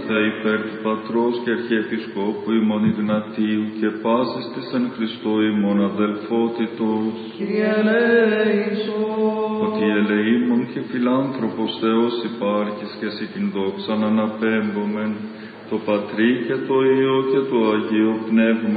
Θεέ υπέρ του Πατρός και Αρχιεπισκόπου ημών Ιγνατίου και πάσης της εν Χριστώ ημών αδελφότητος. Κύριε ελέησον. Ότι ελεήμων και φιλάνθρωπος Θεός υπάρχεις και εσύ την δόξαν αναπέμπομεν, το Πατρί και το Υιό και το Αγίο Πνεύμα